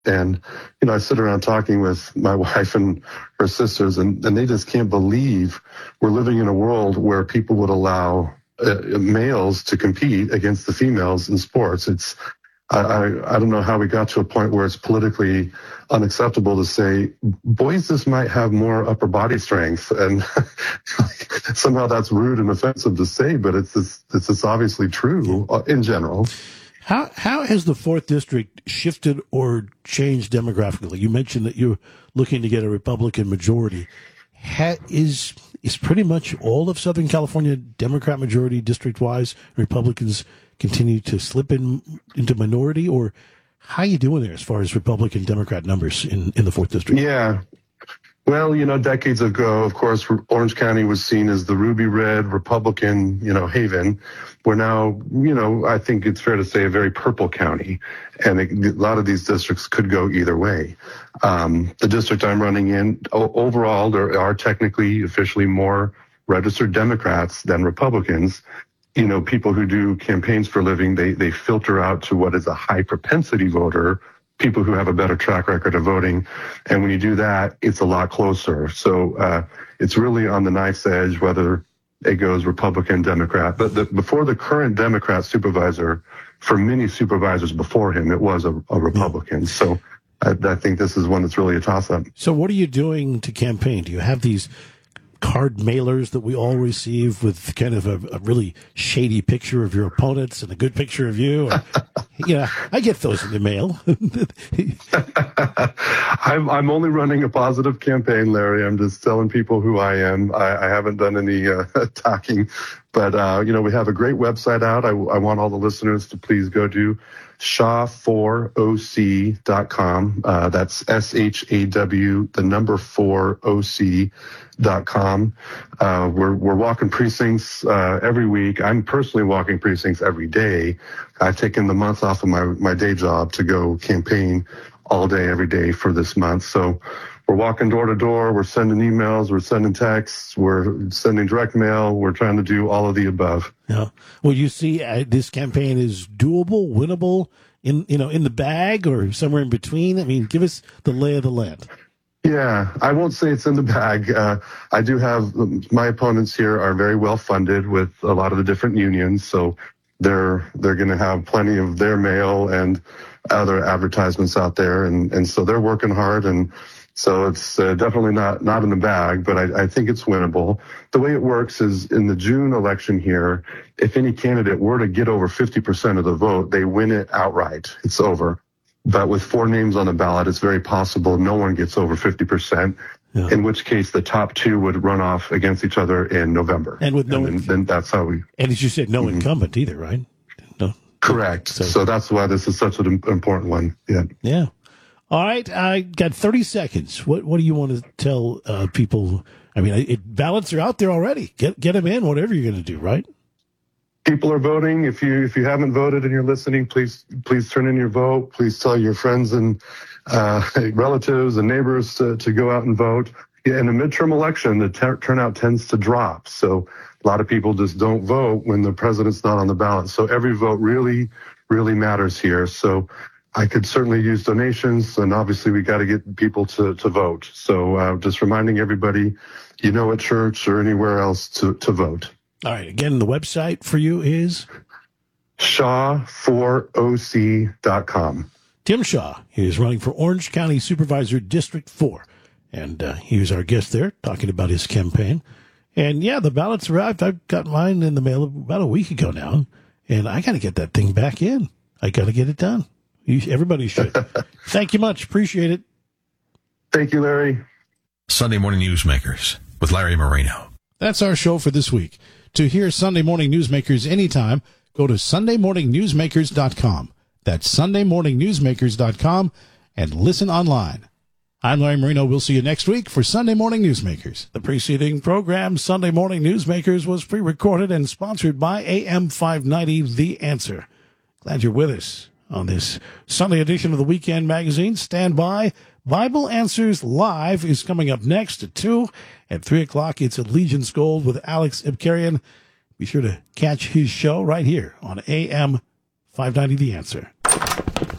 And, I sit around talking with my wife and her sisters, and they just can't believe we're living in a world where people would allow males to compete against the females in sports. I don't know how we got to a point where it's politically unacceptable to say boys just might have more upper body strength, and somehow that's rude and offensive to say, but it's just obviously true in general. How has the 4th District shifted or changed demographically? You mentioned that you're looking to get a Republican majority. Is pretty much all of Southern California Democrat majority district-wise? Republicans continue to slip into minority, or how are you doing there as far as Republican Democrat numbers in the 4th District? Yeah. Well, decades ago, of course, Orange County was seen as the ruby red Republican, haven. We're now, I think it's fair to say a very purple county. And a lot of these districts could go either way. The district I'm running in, overall, there are technically, officially more registered Democrats than Republicans. People who do campaigns for a living, they filter out to what is a high propensity voter, people who have a better track record of voting. And when you do that, it's a lot closer. So it's really on the knife's edge whether it goes Republican, Democrat. But before the current Democrat supervisor, for many supervisors before him, it was a Republican. So I think this is one that's really a toss-up. So what are you doing to campaign? Do you have these card mailers that we all receive with kind of a really shady picture of your opponents and a good picture of you? I get those in the mail. I'm only running a positive campaign, Larry. I'm just telling people who I am. I haven't done any talking, but we have a great website out. I want all the listeners to please go to shaw4oc.com. That's SHAW, the number 4OC.com. We're walking precincts every week. I'm personally walking precincts every day. I've taken the month off of my day job to go campaign all day, every day for this month. So we're walking door to door. We're sending emails. We're sending texts. We're sending direct mail. We're trying to do all of the above. Yeah. Well, you see, this campaign is doable, winnable, in the bag, or somewhere in between. I mean, give us the lay of the land. Yeah, I won't say it's in the bag. I do have, my opponents here are very well funded with a lot of the different unions, so they're going to have plenty of their mail and other advertisements out there, and so they're working hard, and so it's definitely not in the bag, but I think it's winnable. The way it works is in the June election here, if any candidate were to get over 50% of the vote, they win it outright. It's over. But with 4 names on the ballot, it's very possible no one gets over 50%, in which case the top 2 would run off against each other in November. And with then that's how we... And as you said, no incumbent either, right? No. Correct. So that's why this is such an important one. Yeah. Yeah. All right. I got 30 seconds. What do you want to tell people? I mean, ballots are out there already. Get them in, whatever you're going to do, right? People are voting. If you haven't voted and you're listening, please turn in your vote. Please tell your friends and relatives and neighbors to go out and vote. Yeah, in a midterm election, the turnout tends to drop. So a lot of people just don't vote when the president's not on the ballot. So every vote really, really matters here. So I could certainly use donations, and obviously we got to get people to vote. So just reminding everybody, at church or anywhere else to vote. All right. Again, the website for you is? shaw4oc.com. Tim Shaw is running for Orange County Supervisor District 4. And he was our guest there talking about his campaign. And, yeah, the ballots arrived. I got mine in the mail about a week ago now. And I got to get that thing back in. I got to get it done. Everybody should. Thank you much. Appreciate it. Thank you, Larry. Sunday Morning Newsmakers with Larry Marino. That's our show for this week. To hear Sunday Morning Newsmakers anytime, go to SundayMorningNewsmakers.com. That's SundayMorningNewsmakers.com and listen online. I'm Larry Marino. We'll see you next week for Sunday Morning Newsmakers. The preceding program, Sunday Morning Newsmakers, was pre-recorded and sponsored by AM 590, The Answer. Glad you're with us on this Sunday edition of the Weekend Magazine. Stand by. Bible Answers Live is coming up next at 2. At 3 o'clock, it's Allegiance Gold with Alex Ibkarian. Be sure to catch his show right here on AM 590 The Answer.